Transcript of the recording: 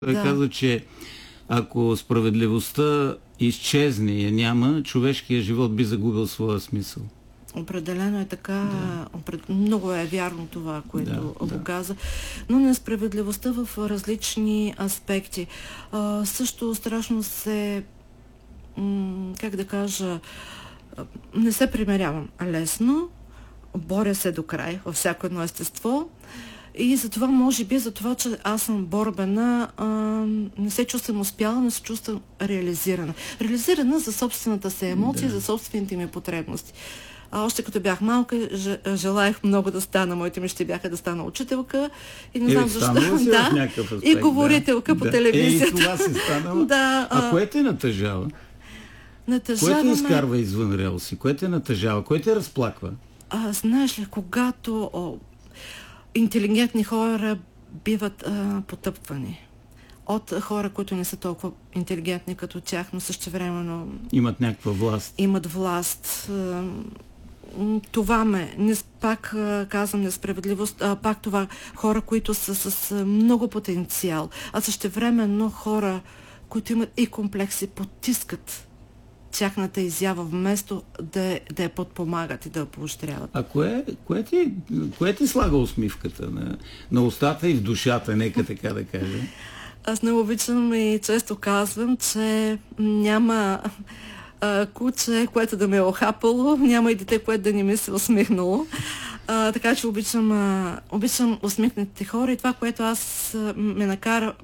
Той каза, че ако справедливостта изчезне и я няма, човешкият живот би загубил своя смисъл. Определено е така. Много е вярно това, което го каза. Но несправедливостта в различни аспекти. Също страшно се, как да кажа, не се примерявам лесно. Боря се до край във всяко едно естество. И затова, може би, че аз съм борбена, не се чувствам успяла, не се чувствам реализирана. Реализирана за собствената си емоция, за собствените ми потребности. Още като бях малка, желаях много да стана. Моите мечти бяха да стана учителка. И не знам защо. Аспект, и говорителка по телевизията. И това си станала. А кое те натъжава? Кое те изкарва извън релси? Кое те натъжава? Кое те разплаква? Знаеш ли, когато интелигентни хора биват потъпвани от хора, които не са толкова интелигентни като тях, но същевременно имат някаква власт. Имат власт. Това пак казвам несправедливост, пак това хора, които са с много потенциал, а същевременно хора, които имат и комплекси, потискат тяхната изява, вместо да я подпомагат и да я поощряват. А кое ти слага усмивката на устата и в душата, нека така да кажа? Аз не обичам и често казвам, че няма куче, което да ме е охапало, няма и дете, което да не ми се усмихнало. Така че обичам усмихнатите хора и това, което аз ме накара